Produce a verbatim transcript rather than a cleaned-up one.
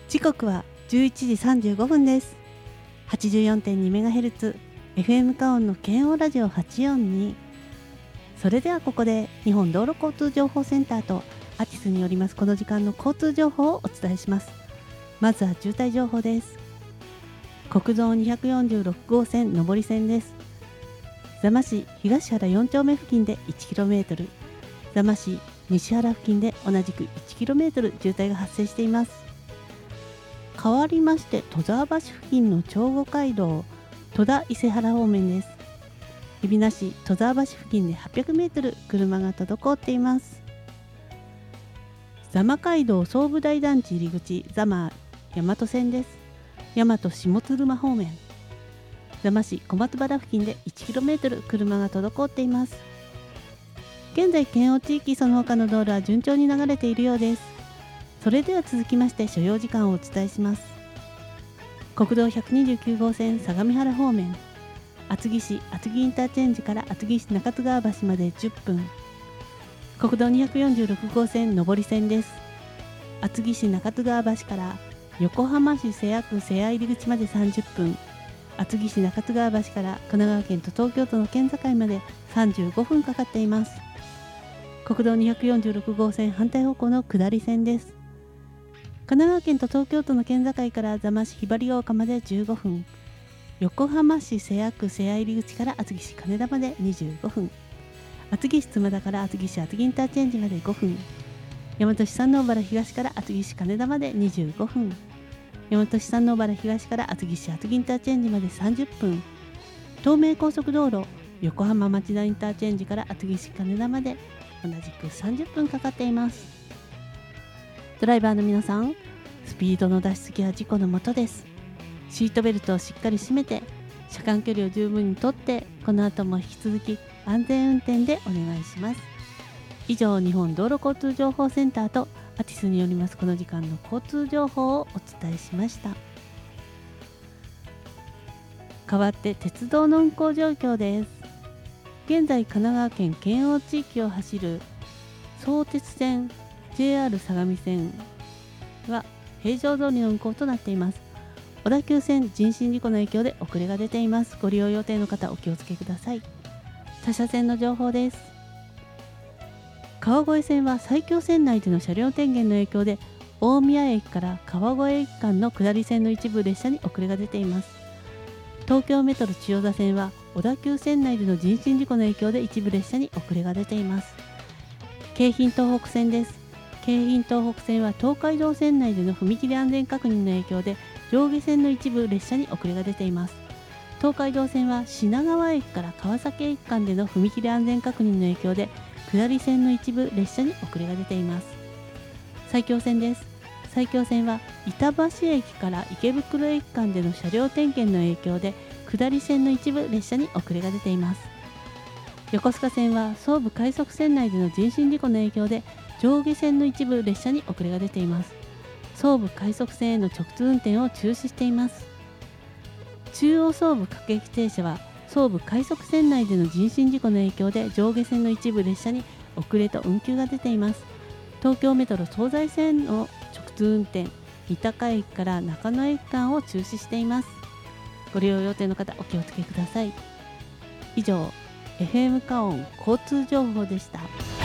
時刻はじゅういちじさんじゅうごふんです。 はちじゅうよんてんにメガヘルツ エフエム カオンの検温ラジオはちよんに。それではここで日本道路交通情報センターとアティスによりますこの時間の交通情報をお伝えします。まずは渋滞情報です。国道にひゃくよんじゅうろくごうせん上り線です。座間市東原よん丁目付近で いちキロメートル、 座間市西原付近で同じく いちキロメートル 渋滞が発生しています。変わりまして戸沢橋付近の長後街道戸田伊勢原方面です。海老名市戸沢橋付近で はっぴゃくメートル 車が滞っています。座間街道総武大団地入り口座間大和線です。大和下鶴間方面、座間市小松原付近で いちキロメートル 車が滞っています。現在県央地域その他の道路は順調に流れているようです。それでは続きまして所要時間をお伝えします。国道ひゃくにじゅうきゅうごうせん相模原方面、厚木市厚木インターチェンジから厚木市中津川橋までじゅっぷん。国道にひゃくよんじゅうろくごうせん上り線です。厚木市中津川橋から横浜市瀬谷区瀬谷入口までさんじゅっぷん。厚木市中津川橋から神奈川県と東京都の県境までさんじゅうごふんかかっています。国道にひゃくよんじゅうろくごうせん反対方向の下り線です。神奈川県と東京都の県境から座間市ひばりが丘までじゅうごふん、横浜市瀬谷区瀬谷入口から厚木市金田までにじゅうごふん、厚木市妻田から厚木市厚木インターチェンジまでごふん、大和市山王原東から厚木市金田までにじゅうごふん、大和市山王原東から厚木市厚木インターチェンジまでさんじゅっぷん、東名高速道路横浜町田インターチェンジから厚木市金田まで同じくさんじゅっぷんかかっています。ドライバーの皆さん、スピードの出しすぎは事故のもとです。シートベルトをしっかり締めて、車間距離を十分にとって、この後も引き続き安全運転でお願いします。以上、日本道路交通情報センターとアティスによりますこの時間の交通情報をお伝えしました。代わって鉄道の運行状況です。現在、神奈川県県央地域を走る相鉄線ジェイアール 相模線は平常通りの運行となっています。小田急線人身事故の影響で遅れが出ています。ご利用予定の方お気をつけください。他社線の情報です。川越線は埼京線内での車両点検の影響で大宮駅から川越駅間の下り線の一部列車に遅れが出ています。東京メトロ千代田線は小田急線内での人身事故の影響で一部列車に遅れが出ています。京浜東北線です。京浜東北線は東海道線内での踏切安全確認の影響で上下線の一部列車に遅れが出ています。東海道線は品川駅から川崎駅間での踏切安全確認の影響で下り線の一部列車に遅れが出ています。埼京線です。埼京線は板橋駅から池袋駅間での車両点検の影響で下り線の一部列車に遅れが出ています。横須賀線は総武快速線内での人身事故の影響で上下線の一部列車に遅れが出ています。総武快速線への直通運転を中止しています。中央総武各駅停車は総武快速線内での人身事故の影響で上下線の一部列車に遅れと運休が出ています。東京メトロ東西線の直通運転三鷹駅から中野駅間を中止しています。ご利用予定の方お気をつけください。以上、エフエム カオン交通情報でした。